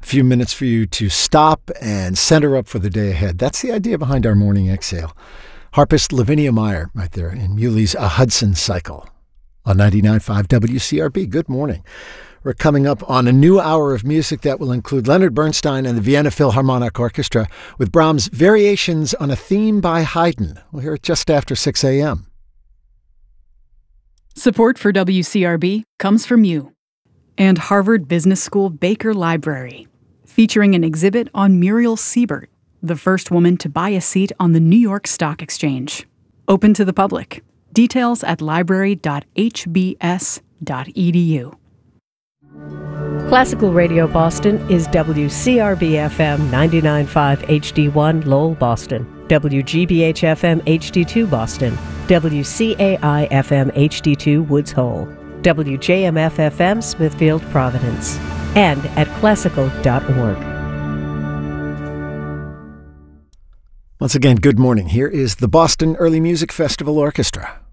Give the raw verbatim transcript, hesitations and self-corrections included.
few minutes for you to stop and center up for the day ahead. That's the idea behind our morning exhale. Harpist Lavinia Meyer right there in Muley's A Hudson Cycle on ninety-nine point five W C R B. Good morning. We're coming up on a new hour of music that will include Leonard Bernstein and the Vienna Philharmonic Orchestra with Brahms' Variations on a Theme by Haydn. We'll hear it just after six a.m. Support for W C R B comes from you and Harvard Business School Baker Library, featuring an exhibit on Muriel Siebert, the first woman to buy a seat on the New York Stock Exchange. Open to the public. Details at library dot h b s dot e d u. Classical Radio Boston is W C R B F M ninety-nine point five H D one Lowell, Boston, W G B H F M H D two Boston, W C A I F M H D two Woods Hole, W J M F F M Smithfield, Providence, and at classical dot org. Once again, good morning. Here is the Boston Early Music Festival Orchestra.